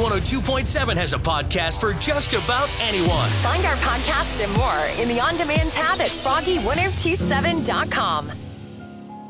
102.7 has a podcast for just about anyone. Find our podcast and more in the On Demand tab at Froggy1027.com.